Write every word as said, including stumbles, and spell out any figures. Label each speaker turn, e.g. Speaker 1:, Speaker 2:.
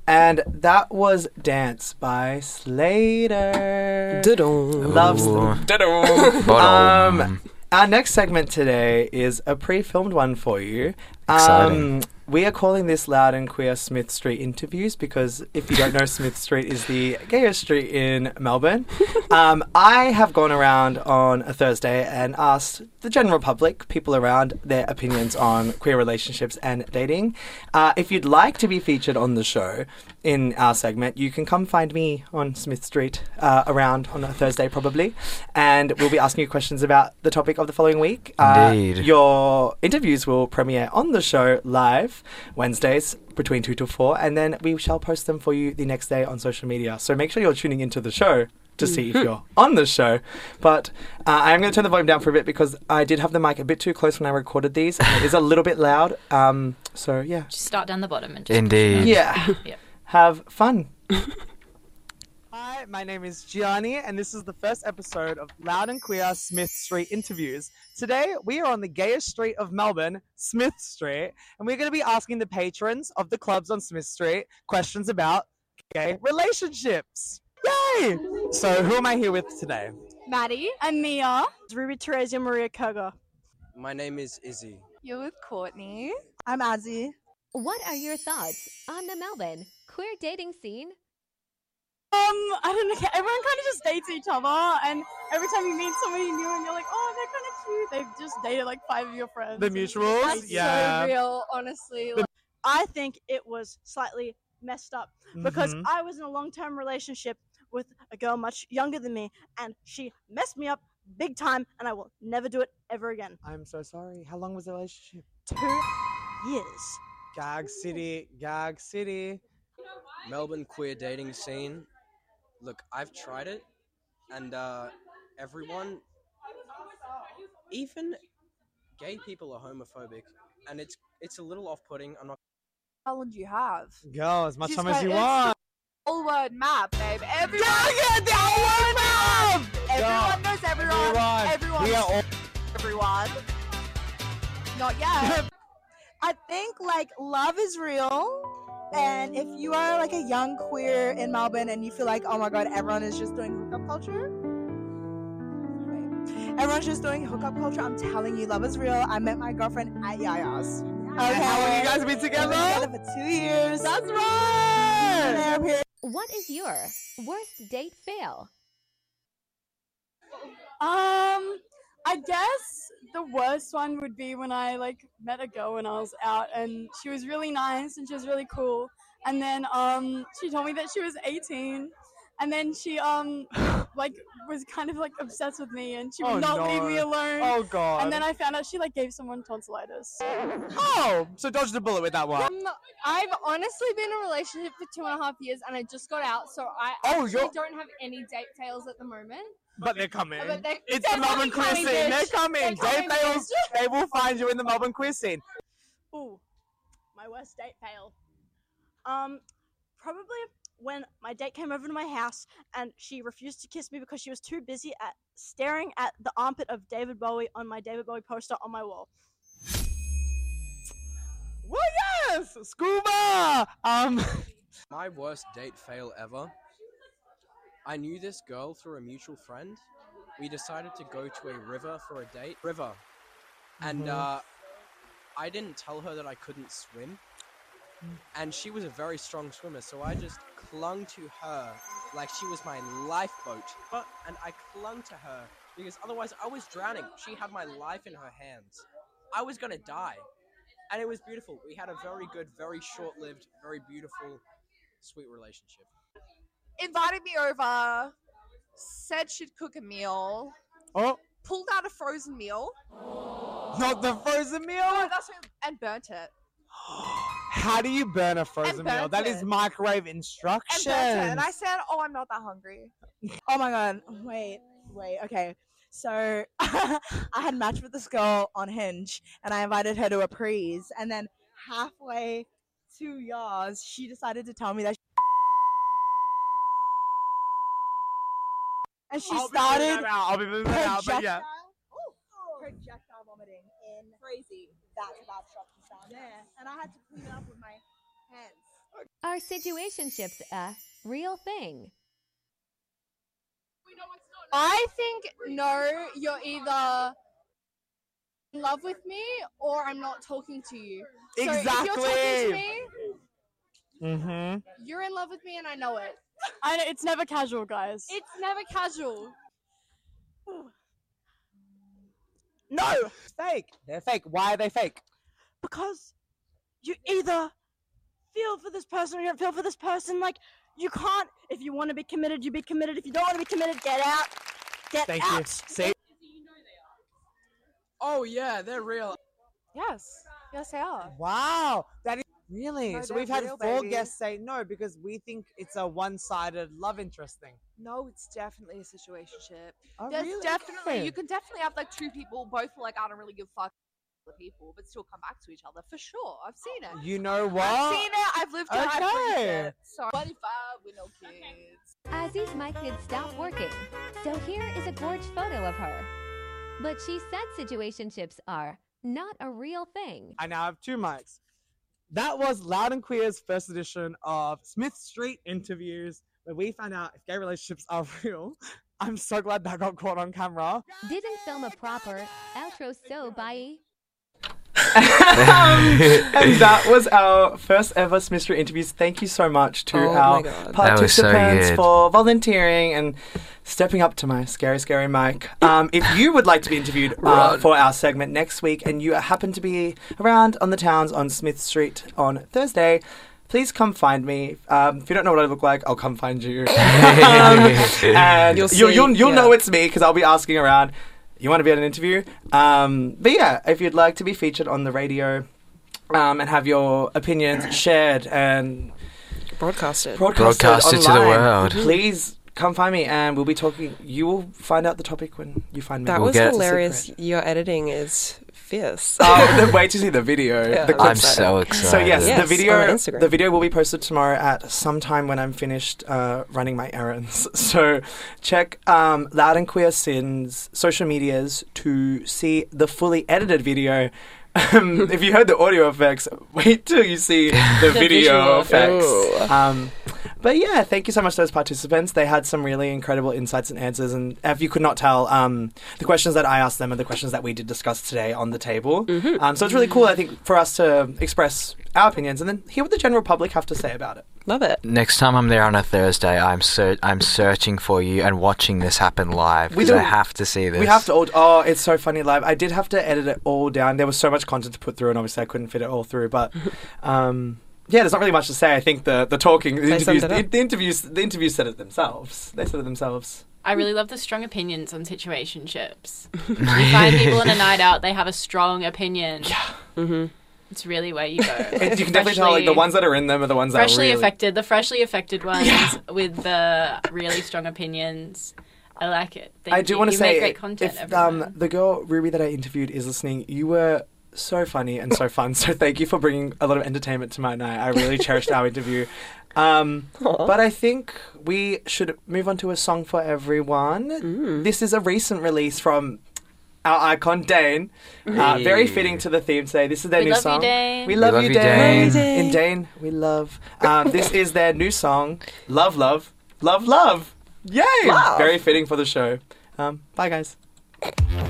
Speaker 1: And that was Dance by Slater.
Speaker 2: Da-dum.
Speaker 1: Loves
Speaker 2: Ooh.
Speaker 1: da-dum.
Speaker 2: Ba-dum.
Speaker 1: Um, our next segment today is a pre-filmed one for you.
Speaker 2: Exciting.
Speaker 1: Um, we are calling this Loud and Queer Smith Street Interviews because if you don't know, Smith Street is the gayest street in Melbourne. Um, I have gone around on a Thursday and asked the general public, people around, their opinions on queer relationships and dating. Uh, if you'd like to be featured on the show in our segment, you can come find me on Smith Street uh, around on a Thursday probably, and we'll be asking you questions about the topic of the following week. Uh,
Speaker 2: Indeed.
Speaker 1: Your interviews will premiere on the show live Wednesdays between two to four, and then we shall post them for you the next day on social media. So make sure you're tuning into the show to see if you're on the show. But uh, I'm going to turn the volume down for a bit because I did have the mic a bit too close when I recorded these, and it is a little bit loud. Um, so yeah,
Speaker 3: Just start down the bottom and just
Speaker 2: Indeed.
Speaker 1: yeah,
Speaker 3: Yeah.
Speaker 1: have fun. Hi, my name is Gianni, and this is the first episode of Loud and Queer Smith Street Interviews. Today, we are on the gayest street of Melbourne, Smith Street, and we're going to be asking the patrons of the clubs on Smith Street questions about gay relationships. Yay! So, who am I here with today?
Speaker 4: Maddie and Mia. Ruby Teresa Maria Koga.
Speaker 5: My name is Izzy.
Speaker 4: You're with Courtney.
Speaker 6: I'm Azzy.
Speaker 7: What are your thoughts on the Melbourne queer dating scene?
Speaker 4: Um, I don't know. Everyone kind of just dates each other, and every time you meet somebody new, and you're like, "Oh, they're kind of cute." They've just dated like five of your friends.
Speaker 1: The mutuals?
Speaker 4: That's
Speaker 1: Yeah.
Speaker 4: so real, honestly. Like, I think it was slightly messed up because
Speaker 1: Mhm.
Speaker 4: I was in a long-term relationship with a girl much younger than me, and she messed me up big time, and I will never do it ever again.
Speaker 1: I'm so sorry. How long was the relationship?
Speaker 4: Two years.
Speaker 1: Gag City, Gag City.
Speaker 5: Melbourne queer dating scene. Look, I've tried it, and uh, everyone, even gay people, are homophobic, and it's it's a little off-putting. I'm not.
Speaker 6: How long do you have?
Speaker 1: Go as much
Speaker 6: She's
Speaker 1: time as
Speaker 6: got-
Speaker 1: you
Speaker 6: it's
Speaker 1: want.
Speaker 6: All word map, babe. Everyone,
Speaker 1: Yeah, the whole map!
Speaker 6: everyone knows everyone.
Speaker 1: Everyone.
Speaker 6: Everyone.
Speaker 1: We are all
Speaker 6: Everyone. Not yet. I think like love is real. And if you are like a young queer in Melbourne and you feel like, oh my god, everyone is just doing hookup culture. Wait. Everyone's just doing hookup culture. I'm telling you, love is real. I met my girlfriend at Yaya's. Okay.
Speaker 1: How long you guys been
Speaker 6: We've
Speaker 1: together?
Speaker 6: been together for two years.
Speaker 1: That's right.
Speaker 6: And we're here.
Speaker 7: What is your worst date fail?
Speaker 4: Um, I guess the worst one would be when I like met a girl when I was out, and she was really nice and she was really cool. And then um, she told me that she was eighteen, and then she um, like was kind of like obsessed with me, and she would
Speaker 1: Oh,
Speaker 4: not leave
Speaker 1: no.
Speaker 4: me alone.
Speaker 1: Oh god.
Speaker 4: And then I found out she like gave someone tonsillitis.
Speaker 1: Oh, so dodged the bullet with that one.
Speaker 8: Um, I've honestly been in a relationship for two and a half years, and I just got out, so I
Speaker 1: Oh,
Speaker 8: actually
Speaker 1: you're-
Speaker 8: don't have any date fails at the moment.
Speaker 1: But they're coming.
Speaker 8: But they-
Speaker 1: It's
Speaker 8: they're
Speaker 1: the Melbourne
Speaker 8: fucking
Speaker 1: queer
Speaker 8: coming,
Speaker 1: scene. They're
Speaker 8: bitch.
Speaker 1: coming.
Speaker 8: They're
Speaker 1: Dave
Speaker 8: coming,
Speaker 1: fails.
Speaker 8: bitch.
Speaker 1: They will find you in the Melbourne queer scene.
Speaker 4: Ooh, my worst date fail. Um, probably when my date came over to my house and she refused to kiss me because she was too busy at staring at the armpit of David Bowie on my David Bowie poster on my wall.
Speaker 1: Well, yes, scuba. Um,
Speaker 5: My worst date fail ever. I knew this girl through a mutual friend. We decided to go to a river for a date. River. And
Speaker 1: Mhm.
Speaker 5: uh, I didn't tell her that I couldn't swim. And she was a very strong swimmer, so I just clung to her like she was my lifeboat. But, and I clung to her because otherwise I was drowning. She had my life in her hands. I was gonna die. And it was beautiful. We had a very good, very short-lived, very beautiful, sweet relationship.
Speaker 6: Invited me over. Said she'd cook a meal.
Speaker 1: oh,
Speaker 6: Pulled out a frozen meal.
Speaker 1: not the frozen meal.
Speaker 6: Oh, that's what, and burnt it.
Speaker 1: How do you burn a frozen meal?
Speaker 6: burnt
Speaker 1: That is
Speaker 6: it.
Speaker 1: microwave
Speaker 6: And
Speaker 1: instructions.
Speaker 6: burnt it. And I said, oh, I'm not that hungry. Oh my god. Wait, wait, okay. So I had matched with this girl on Hinge and I invited her to a prees, and then halfway to yours, she decided to tell me that and she
Speaker 1: I'll be moving
Speaker 6: started
Speaker 1: that out. I'll be moving that out, but yeah.
Speaker 6: projectile, projectile vomiting in crazy. That's about obstruction sound there, and I had to clean it up with my hands.
Speaker 7: Are Are situationships a real thing?
Speaker 8: I think no, you're either in love with me or I'm not talking to you. So if you're talking to
Speaker 1: Exactly.
Speaker 8: me,
Speaker 1: Mm-hmm.
Speaker 8: you're in love with me and I know it.
Speaker 4: I know, it's never casual, guys.
Speaker 8: It's never casual.
Speaker 6: No,
Speaker 2: Fake. They're fake. Why are they fake?
Speaker 6: because you either feel for this person or you don't feel for this person. Like, you can't, if you want to be committed, you be committed. If you don't want to be committed, get out. Get
Speaker 2: Thank
Speaker 6: out.
Speaker 2: you. See?
Speaker 5: Oh yeah, they're real.
Speaker 8: Yes. Yes, they are.
Speaker 2: Wow. That is really.
Speaker 6: No,
Speaker 2: so
Speaker 6: they're
Speaker 2: we've had
Speaker 6: real,
Speaker 2: four
Speaker 6: baby.
Speaker 2: guests say no because we think it's a one-sided love interest thing.
Speaker 3: No, it's definitely a situationship.
Speaker 2: Oh,
Speaker 3: There's
Speaker 2: really?
Speaker 3: definitely
Speaker 2: Okay.
Speaker 3: you can definitely have like two people both are like I don't really give a fuck the people, but still come back to each other for sure. I've seen it.
Speaker 2: You know what?
Speaker 3: I've seen it. I've lived it. I've breathed
Speaker 2: Okay.
Speaker 3: it. So twenty-five with no kids.
Speaker 7: Aziz mic had stopped working, so here is a gorge photo of her. But she said situationships are not a real thing.
Speaker 2: I now have two mics. That was Loud and Queer's first edition of Smith Street Interviews, where we found out if gay relationships are real. I'm so glad that got caught on camera.
Speaker 7: Didn't film a proper outro, so bye.
Speaker 1: And that was our first ever Smith Street Interviews. Thank you so much to
Speaker 9: Oh my
Speaker 1: our
Speaker 9: God.
Speaker 10: That was so
Speaker 1: participants
Speaker 10: good.
Speaker 1: for volunteering and stepping up to my scary, scary mic. Um, if you would like to be interviewed uh,
Speaker 10: Run.
Speaker 1: for our segment next week and you happen to be around on the towns on Smith Street on Thursday, please come find me. Um, if you don't know what I look like, I'll come find you. um, and
Speaker 9: You'll
Speaker 1: you'll,
Speaker 9: see,
Speaker 1: you'll, you'll
Speaker 9: yeah.
Speaker 1: know it's me because I'll be asking around. You want to be at an interview? Um, but yeah, if you'd like to be featured on the radio um, and have your opinions shared and
Speaker 9: Broadcasted.
Speaker 1: broadcasted
Speaker 10: Broadcast it to the
Speaker 1: online,
Speaker 10: world.
Speaker 1: please come find me and we'll be talking. You will find out the topic when you find me.
Speaker 9: That
Speaker 10: We'll
Speaker 9: was
Speaker 10: get-
Speaker 9: hilarious. Your editing is fierce.
Speaker 1: Oh, wait to see the video.
Speaker 9: Yeah.
Speaker 1: The
Speaker 9: I'm
Speaker 1: clip.
Speaker 10: I'm so excited.
Speaker 1: So yes,
Speaker 9: Yes,
Speaker 1: the video
Speaker 9: on Instagram.
Speaker 1: the video will be posted tomorrow at some time when I'm finished uh, running my errands. So check um, Loud and Queer Sin's social medias to see the fully edited video. Um, if you heard the audio effects, wait till you see the, video
Speaker 9: visual
Speaker 1: effects.
Speaker 9: effects.
Speaker 1: Um, but yeah, thank you so much to those participants. They had some really incredible insights and answers. And if you could not tell, um, the questions that I asked them are the questions that we did discuss today on the table.
Speaker 9: Mm-hmm.
Speaker 1: Um, so it's really cool, I think, for us to express our opinions and then hear what the general public have to say about it.
Speaker 9: Love it.
Speaker 10: Next time I'm there on a Thursday, I'm ser- I'm searching for you and watching this happen live
Speaker 1: We
Speaker 10: because I
Speaker 1: do-
Speaker 10: have to see this.
Speaker 1: We have to all... Oh, it's so funny live. I did have to edit it all down. There was so much content to put through and obviously I couldn't fit it all through. But um, yeah, there's not really much to say. I think the, the talking, the
Speaker 9: They
Speaker 1: interviews,
Speaker 9: summed it
Speaker 1: the,
Speaker 9: up.
Speaker 1: the interviews, the interviews said it themselves. They said it themselves.
Speaker 11: I really love the strong opinions on situationships. You find people on a night out, they have a strong opinion. Yeah.
Speaker 9: Mm-hmm.
Speaker 11: It's really where you go.
Speaker 1: It, you can definitely tell like the ones that are in them are the ones that are
Speaker 11: freshly
Speaker 1: really...
Speaker 11: affected, the freshly affected ones with the really strong opinions. I like it. Thank
Speaker 1: I do
Speaker 11: you.
Speaker 1: want to
Speaker 11: You
Speaker 1: say,
Speaker 11: make great content.
Speaker 1: if
Speaker 11: everyone.
Speaker 1: um, the girl Ruby that I interviewed is listening, you were so funny and so fun. So thank you for bringing a lot of entertainment to my night. I really cherished our interview. Um, but I think we should move on to a song for everyone.
Speaker 9: Mm.
Speaker 1: This is a recent release from our icon Dane. Uh, very
Speaker 10: Hey.
Speaker 1: fitting to the theme today. This is their
Speaker 11: We
Speaker 1: new
Speaker 11: love you,
Speaker 1: song.
Speaker 11: Dane.
Speaker 1: We love,
Speaker 10: love
Speaker 1: you,
Speaker 10: you,
Speaker 1: Dane.
Speaker 9: Dane.
Speaker 1: In Dane, we love. Um, this is their new song, Love, Love, Love, Love. Yay!
Speaker 9: Love.
Speaker 1: Very fitting for the show. Um, bye, guys.